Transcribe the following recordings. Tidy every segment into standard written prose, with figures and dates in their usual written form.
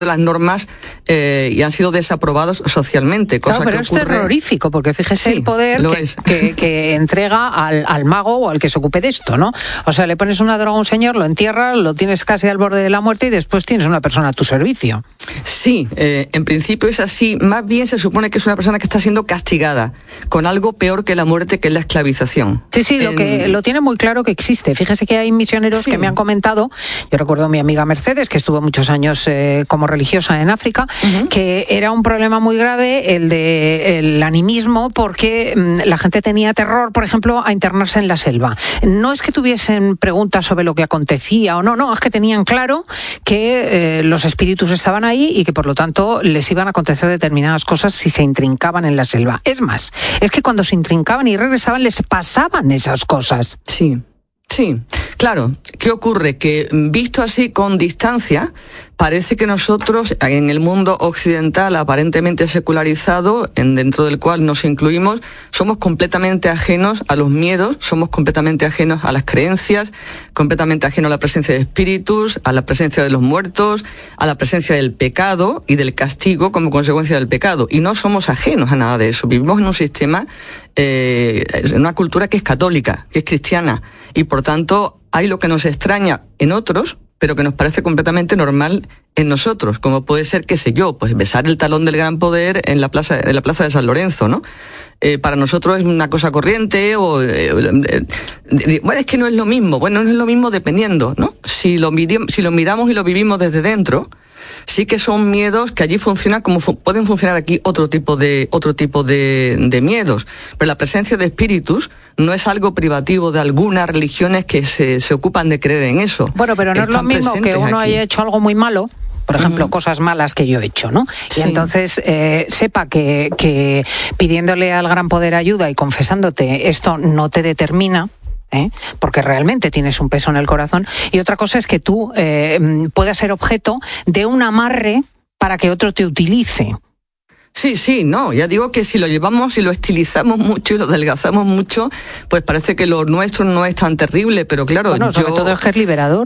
las normas y han sido desaprobados socialmente. Cosa claro, pero que ocurre... es terrorífico, porque fíjese el poder que entrega al mago o al que se ocupe de esto, ¿no? O sea, le pones una droga a un señor, lo entierras, lo tienes casi al borde de la muerte y después tienes una persona a tu servicio. Sí, en principio es así. Más bien se supone que es una persona que está siendo castigada con algo peor que la muerte, que es la esclavización. Sí, lo tiene muy claro que existe. Fíjese que hay misioneros que me han comentado, yo recuerdo a mi amiga Mercedes, que estuvo muchos años como religiosa en África, que era un problema muy grave el animismo, porque la gente tenía terror, por ejemplo, a internarse en la selva. No es que tuviesen preguntas sobre lo que acontecía o no, es que tenían claro que los espíritus estaban ahí y que por lo tanto les iban a acontecer determinadas cosas si se intrincaban en la selva. Es más, es que cuando se intrincaban y regresaban les pasaban esas cosas. Sí, claro. ¿Qué ocurre? Que visto así con distancia, parece que nosotros, en el mundo occidental aparentemente secularizado, dentro del cual nos incluimos, somos completamente ajenos a los miedos, somos completamente ajenos a las creencias, completamente ajenos a la presencia de espíritus, a la presencia de los muertos, a la presencia del pecado y del castigo como consecuencia del pecado. Y no somos ajenos a nada de eso. Vivimos en un sistema, en una cultura que es católica, que es cristiana, y por tanto hay lo que nos extraña en otros, pero que nos parece completamente normal en nosotros, como puede ser, qué sé yo, pues besar el talón del gran poder en la plaza de San Lorenzo, ¿no? Para nosotros es una cosa corriente, bueno, es que no es lo mismo. Bueno, no es lo mismo dependiendo, ¿no? Si lo miramos y lo vivimos desde dentro, sí que son miedos que allí funcionan como pueden funcionar aquí otro tipo de miedos. Pero la presencia de espíritus no es algo privativo de algunas religiones que se ocupan de creer en eso. Bueno, pero no es lo mismo que uno haya hecho algo muy malo, por ejemplo, cosas malas que yo he hecho, ¿no? Y entonces sepa que pidiéndole al gran poder ayuda y confesándote esto no te determina, porque realmente tienes un peso en el corazón. Y otra cosa es que tú puedas ser objeto de un amarre para que otro te utilice. Sí, no, ya digo que si lo llevamos y lo estilizamos mucho y lo adelgazamos mucho, pues parece que lo nuestro no es tan terrible, pero claro... Bueno, sobre todo es que es liberador.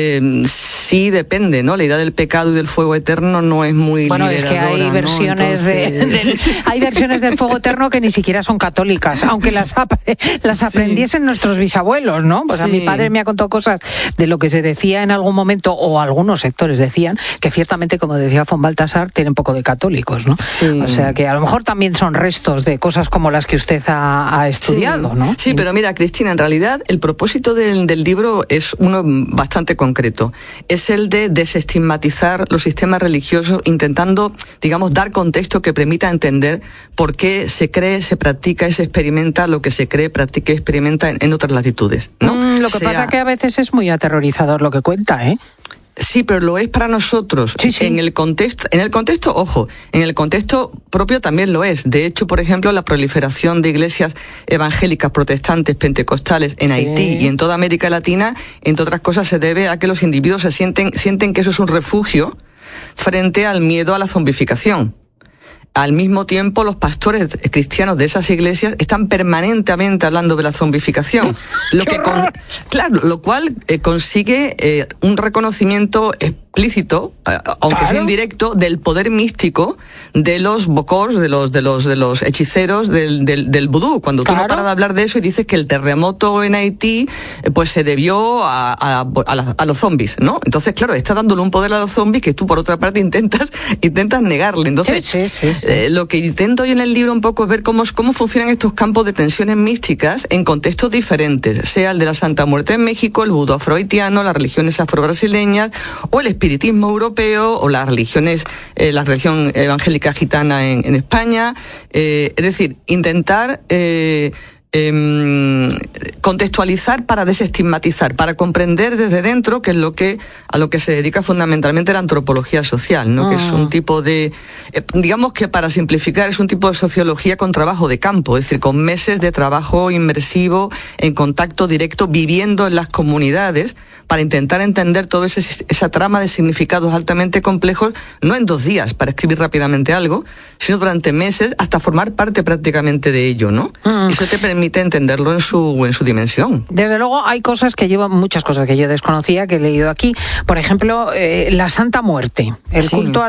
Sí, depende, ¿no? La idea del pecado y del fuego eterno no es muy liberadora. Bueno, es que hay versiones, ¿no? Hay versiones del fuego eterno que ni siquiera son católicas, aunque las aprendiesen nuestros bisabuelos, ¿no? Pues a mi padre me ha contado cosas de lo que se decía en algún momento, o algunos sectores decían, que ciertamente, como decía von Balthasar, tienen poco de católicos, ¿no? O sea que a lo mejor también son restos de cosas como las que usted ha estudiado, ¿no? Sí, pero mira, Cristina, en realidad el propósito del libro es uno bastante concreto. Es el de desestigmatizar los sistemas religiosos, intentando, digamos, dar contexto que permita entender por qué se cree, se practica y se experimenta lo que se cree, practica y experimenta en otras latitudes, ¿no? Lo que pasa que a veces es muy aterrorizador lo que cuenta, ¿eh? Sí, pero lo es para nosotros. Sí. En el contexto, ojo, en el contexto propio también lo es. De hecho, por ejemplo, la proliferación de iglesias evangélicas, protestantes, pentecostales en Haití y en toda América Latina, entre otras cosas, se debe a que los individuos sienten que eso es un refugio frente al miedo a la zombificación. Al mismo tiempo, los pastores cristianos de esas iglesias están permanentemente hablando de la zombificación, lo cual consigue un reconocimiento explícito, aunque sea indirecto, del poder místico de los bokors, de los hechiceros del vudú. Cuando tú no paras de hablar de eso y dices que el terremoto en Haití pues se debió a los zombies, ¿no? Entonces, claro, está dándole un poder a los zombies que tú, por otra parte, intentas negarle. Entonces, lo que intento yo en el libro un poco es ver cómo funcionan estos campos de tensiones místicas en contextos diferentes, sea el de la Santa Muerte en México, el vudú afrohaitiano, las religiones afrobrasileñas, o el espiritismo europeo, o la religión evangélica gitana en España. Es decir, intentar contextualizar para desestigmatizar, para comprender desde dentro, que es a lo que se dedica fundamentalmente la antropología social, ¿no? Que es un tipo de, digamos que para simplificar, es un tipo de sociología con trabajo de campo, es decir, con meses de trabajo inmersivo, en contacto directo, viviendo en las comunidades, para intentar entender toda esa trama de significados altamente complejos, no en 2 días para escribir rápidamente algo, sino durante meses, hasta formar parte prácticamente de ello, ¿no? Eso te permite permite entenderlo en su dimensión. Desde luego hay muchas cosas que yo desconocía, que he leído aquí. Por ejemplo, la Santa Muerte, el culto